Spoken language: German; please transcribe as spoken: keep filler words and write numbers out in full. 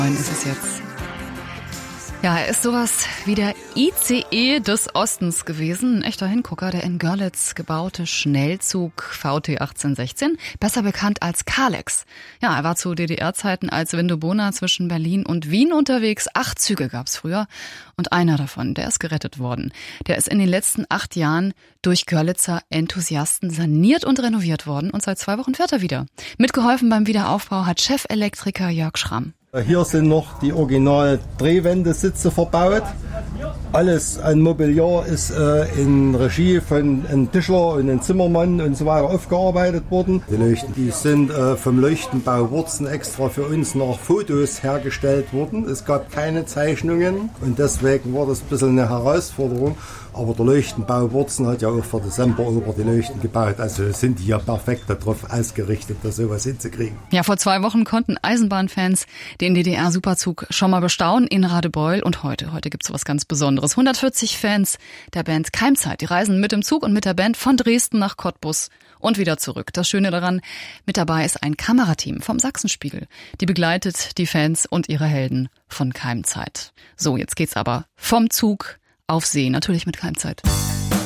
Ist es jetzt. Ja, er ist sowas wie der I C E des Ostens gewesen. Ein echter Hingucker, der in Görlitz gebaute Schnellzug V T achtzehn sechzehn, besser bekannt als Kalex. Ja, er war zu D D R-Zeiten als Vindobona zwischen Berlin und Wien unterwegs. Acht Züge gab's früher und einer davon, der ist gerettet worden. Der ist in den letzten acht Jahren durch Görlitzer Enthusiasten saniert und renoviert worden und seit zwei Wochen fährt er wieder. Mitgeholfen beim Wiederaufbau hat Chefelektriker Jörg Schramm. Hier sind noch die Original-Drehwendesitze verbaut. Alles an Mobiliar ist äh, in Regie von einem Tischler und einem Zimmermann und so weiter aufgearbeitet worden. Die Leuchten, die sind äh, vom Leuchtenbau Wurzen extra für uns nach Fotos hergestellt worden. Es gab keine Zeichnungen und deswegen war das ein bisschen eine Herausforderung. Aber der Leuchtenbau Wurzen hat ja auch für Dezember über die Leuchten gebaut. Also sind die ja perfekt darauf ausgerichtet, da sowas hinzukriegen. Ja, vor zwei Wochen konnten Eisenbahnfans den D D R-Superzug schon mal bestaunen in Radebeul. Und heute, heute gibt's was ganz Besonderes. hundertvierzig Fans der Band Keimzeit. Die reisen mit dem Zug und mit der Band von Dresden nach Cottbus und wieder zurück. Das Schöne daran, mit dabei ist ein Kamerateam vom Sachsenspiegel. Die begleitet die Fans und ihre Helden von Keimzeit. So, jetzt geht's aber vom Zug auf See, natürlich mit Keimzeit.